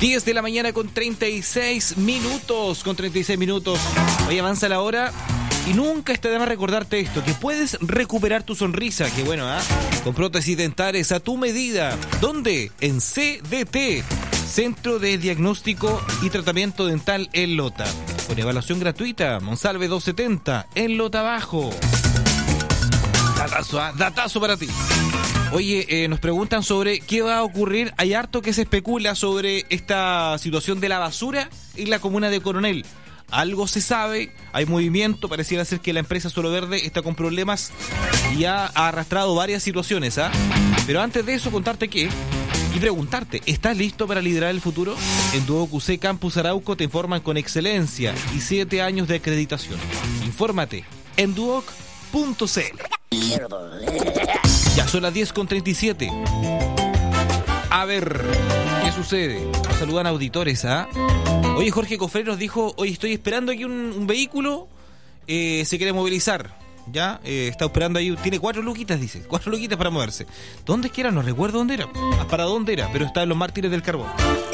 10 de la mañana con 36 minutos. Hoy avanza la hora y nunca está de más recordarte esto, que puedes recuperar tu sonrisa, que bueno, con prótesis dentales a tu medida. ¿Dónde? En CDT, Centro de Diagnóstico y Tratamiento Dental en Lota. Con evaluación gratuita, Monsalve 270, en Lota Bajo. Datazo para ti. Oye, nos preguntan sobre qué va a ocurrir. Hay harto que se especula sobre esta situación de la basura en la comuna de Coronel. Algo se sabe, hay movimiento, pareciera ser que la empresa Suelo Verde está con problemas y ha arrastrado varias situaciones, Pero antes de eso, contarte que y preguntarte, ¿estás listo para liderar el futuro? En Duoc UC Campus Arauco te informan con excelencia y 7 años de acreditación. Infórmate en duoc.cl. Ya son las 10:37. A ver, ¿qué sucede? Nos saludan auditores, Oye, Jorge Cofré nos dijo, oye, estoy esperando aquí un vehículo, se quiere movilizar, ¿ya? Está esperando ahí, tiene 4 luquitas, dice, 4 luquitas para moverse. ¿Dónde es que era? No recuerdo dónde era, para dónde era, pero está en los Mártires del Carbón.